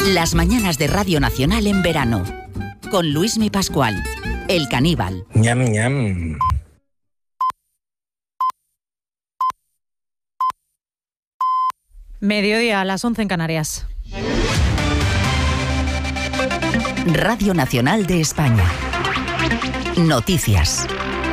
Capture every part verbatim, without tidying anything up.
Las mañanas de Radio Nacional en verano. Con Luismi Pascual, el caníbal. Ñam, ñam. Mediodía a las once en Canarias. Radio Nacional de España. Noticias.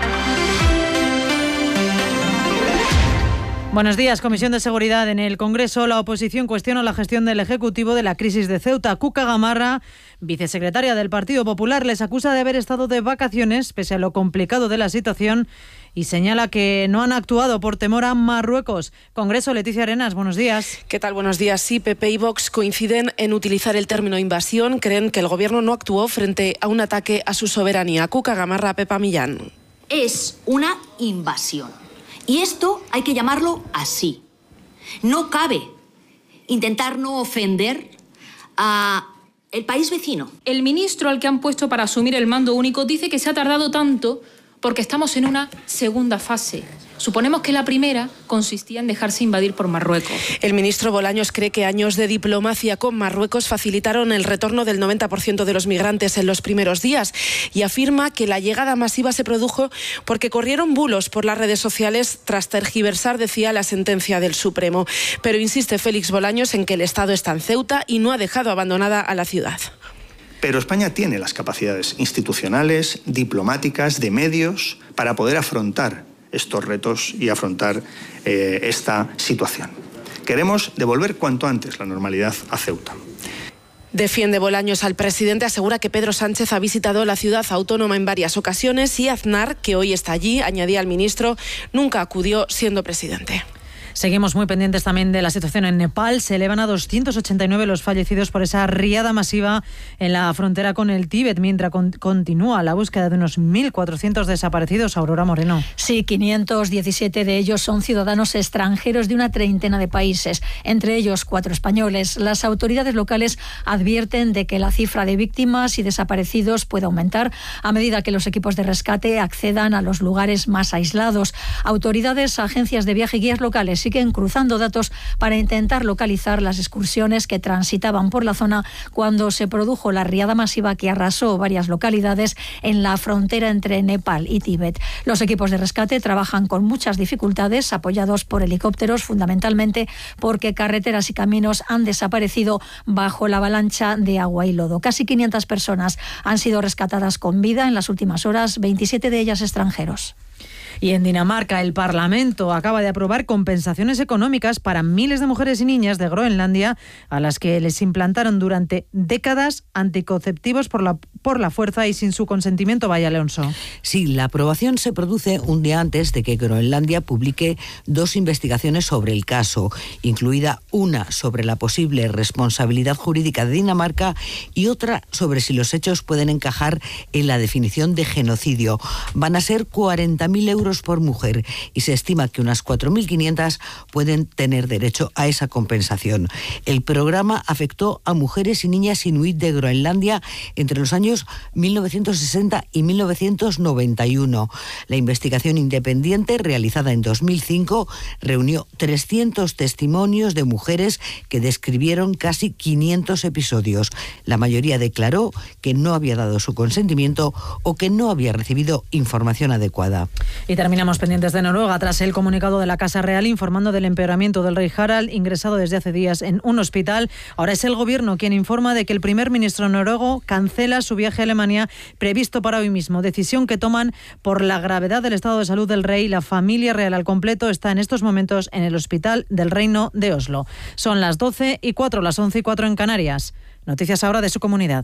Buenos días. Comisión de Seguridad en el Congreso. La oposición cuestiona la gestión del Ejecutivo de la crisis de Ceuta. Cuca Gamarra, vicesecretaria del Partido Popular, les acusa de haber estado de vacaciones pese a lo complicado de la situación y señala que no han actuado por temor a Marruecos. Congreso, Leticia Arenas, buenos días. ¿Qué tal? Buenos días. Sí, P P y Vox coinciden en utilizar el término invasión. Creen que el Gobierno no actuó frente a un ataque a su soberanía. Cuca Gamarra, Pepa Millán. Es una invasión. Y esto hay que llamarlo así. No cabe intentar no ofender a el país vecino. El ministro al que han puesto para asumir el mando único dice que se ha tardado tanto porque estamos en una segunda fase. Suponemos que la primera consistía en dejarse invadir por Marruecos. El ministro Bolaños cree que años de diplomacia con Marruecos facilitaron el retorno del noventa por ciento de los migrantes en los primeros días y afirma que la llegada masiva se produjo porque corrieron bulos por las redes sociales tras tergiversar, decía, la sentencia del Supremo. Pero insiste Félix Bolaños en que el Estado está en Ceuta y no ha dejado abandonada a la ciudad. Pero España tiene las capacidades institucionales, diplomáticas, de medios para poder afrontar estos retos y afrontar eh, esta situación. Queremos devolver cuanto antes la normalidad a Ceuta. Defiende Bolaños al presidente, asegura que Pedro Sánchez ha visitado la ciudad autónoma en varias ocasiones y Aznar, que hoy está allí, añadía al ministro, nunca acudió siendo presidente. Seguimos muy pendientes también de la situación en Nepal. Se elevan a doscientos ochenta y nueve los fallecidos por esa riada masiva en la frontera con el Tíbet, mientras con, continúa la búsqueda de unos mil cuatrocientos desaparecidos. Aurora Moreno. Sí, quinientos diecisiete de ellos son ciudadanos extranjeros de una treintena de países, entre ellos cuatro españoles. Las autoridades locales advierten de que la cifra de víctimas y desaparecidos puede aumentar a medida que los equipos de rescate accedan a los lugares más aislados. Autoridades, agencias de viaje y guías locales siguen cruzando datos para intentar localizar las excursiones que transitaban por la zona cuando se produjo la riada masiva que arrasó varias localidades en la frontera entre Nepal y Tíbet. Los equipos de rescate trabajan con muchas dificultades, apoyados por helicópteros, fundamentalmente porque carreteras y caminos han desaparecido bajo la avalancha de agua y lodo. Casi quinientas personas han sido rescatadas con vida en las últimas horas, veintisiete de ellas extranjeros. Y en Dinamarca, el Parlamento acaba de aprobar compensaciones económicas para miles de mujeres y niñas de Groenlandia a las que les implantaron durante décadas anticonceptivos por la, por la fuerza y sin su consentimiento. Vaya, Alonso. Sí, la aprobación se produce un día antes de que Groenlandia publique dos investigaciones sobre el caso, incluida una sobre la posible responsabilidad jurídica de Dinamarca y otra sobre si los hechos pueden encajar en la definición de genocidio. Van a ser cuarenta mil euros por mujer y se estima que unas cuatro mil quinientas pueden tener derecho a esa compensación. El programa afectó a mujeres y niñas inuit de Groenlandia entre los años mil novecientos sesenta y mil novecientos noventa y uno. La investigación independiente realizada en dos mil cinco reunió trescientos testimonios de mujeres que describieron casi quinientos episodios. La mayoría declaró que no había dado su consentimiento o que no había recibido información adecuada. Y terminamos pendientes de Noruega tras el comunicado de la Casa Real informando del empeoramiento del rey Harald, ingresado desde hace días en un hospital. Ahora es el gobierno quien informa de que el primer ministro noruego cancela su viaje a Alemania previsto para hoy mismo. Decisión que toman por la gravedad del estado de salud del rey. La familia real al completo está en estos momentos en el Hospital del Reino de Oslo. Son las doce y cuatro, las once y cuatro en Canarias. Noticias ahora de su comunidad.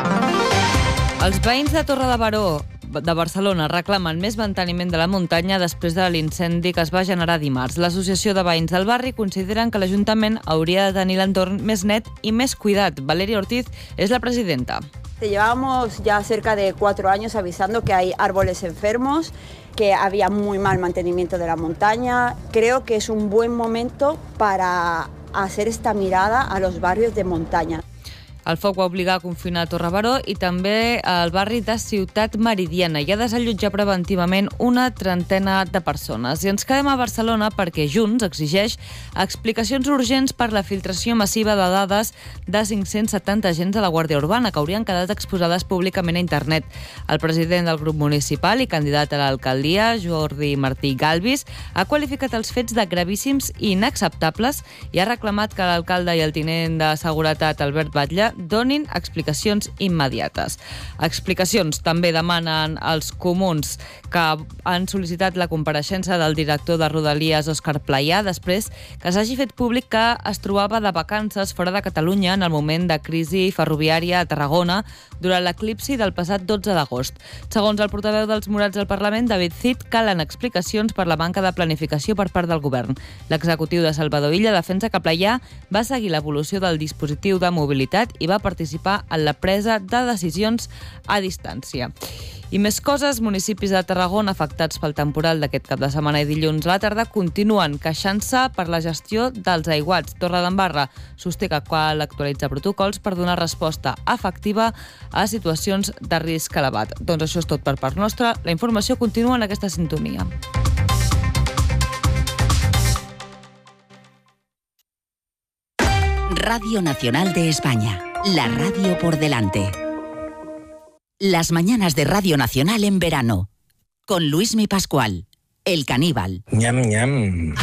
Els veïns de Torre de Baró de Barcelona reclamen més manteniment de la muntanya després de l'incendi que es va generar dimarts. L'Associació de Veïns del Barri consideren que l'Ajuntament hauria de tenir l'entorn més net i més cuidat. Valeria Ortiz és la presidenta. Llevábamos ya cerca de cuatro años avisando que hay árboles enfermos, que había muy mal mantenimiento de la montaña. Creo que es un buen momento para hacer esta mirada a los barrios de montaña. El foc va obligar a confinar Torre Baró i també al barri de Ciutat Meridiana i a desallotjar preventivament una trentena de persones. I ens quedem a Barcelona perquè Junts exigeix explicacions urgents per la filtració massiva de dades de cinc-cents setanta agents de la Guàrdia Urbana que haurien quedat exposades públicament a internet. El president del grup municipal i candidat a l'alcaldia, Jordi Martí Galvis, ha qualificat els fets de gravíssims i inacceptables i ha reclamat que l'alcalde i el tinent de seguretat, Albert Batlle, donin explicacions immediates. Explicacions també demanen els comuns que han sol·licitat la compareixença del director de Rodalies, Òscar Playà, després que s'hagi fet públic que es trobava de vacances fora de Catalunya en el moment de crisi ferroviària a Tarragona durant l'eclipsi del passat dotze d'agost. Segons el portaveu dels Morats al Parlament, David Cid, calen explicacions per la manca de planificació per part del govern. L'executiu de Salvador Illa defensa que Playà va seguir l'evolució del dispositiu de mobilitat i va participar en la presa de decisions a distància. I més coses, municipis de Tarragona afectats pel temporal d'aquest cap de setmana i dilluns a la tarda continuen queixant-se per la gestió dels aiguats. Torredembarra sosté que cal actualitzar protocols per donar resposta efectiva a situacions de risc elevat. Doncs això és tot per part nostra. La informació continua en aquesta sintonia. Radio Nacional de España, la radio por delante. Las mañanas de Radio Nacional en verano, con Luismi Pascual, el caníbal. Ñam, ñam.